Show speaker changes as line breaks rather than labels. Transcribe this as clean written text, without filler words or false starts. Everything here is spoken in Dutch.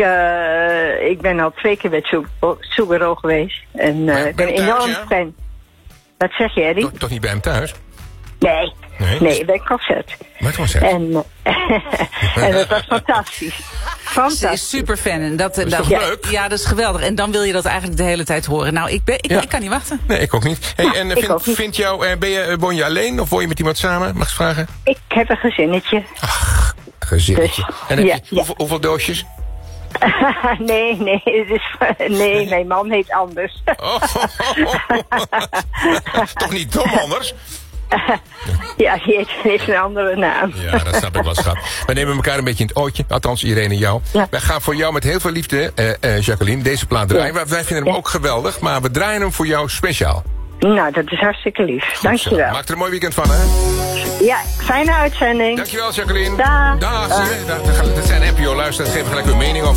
Ik ben al 2 keer bij Soegero geweest. En ik ben enorm fan. Wat zeg je, Eddie?
Toch niet bij hem thuis?
Nee, bij het concert.
Bij het concert?
En dat was fantastisch.
Ze is super fan. En dat
is toch leuk?
Ja, dat is geweldig. En dan wil je dat eigenlijk de hele tijd horen. Nou, ik kan niet wachten.
Nee, ik ook niet. Hey, en woon je alleen of woon je met iemand samen? Mag ik vragen?
Ik heb een gezinnetje.
Ach, gezinnetje.
Dus,
en heb je hoeveel doosjes?
Nee, mijn man heet anders.
Toch niet dom anders?
Ja, die heeft een andere naam.
Ja, dat snap ik wel, schat. We nemen elkaar een beetje in het ootje. Althans, iedereen en jou. Ja. Wij gaan voor jou met heel veel liefde, Jacqueline, deze plaat draaien. Ja. Wij vinden hem ook geweldig, maar we draaien hem voor jou speciaal.
Nou, dat is hartstikke lief. Goed, dankjewel.
Maak er een mooi weekend van, hè?
Ja, fijne uitzending.
Dankjewel, Jacqueline.
Dag.
Dag. Dat zijn NPO-luisteraars. Geef gelijk uw mening over.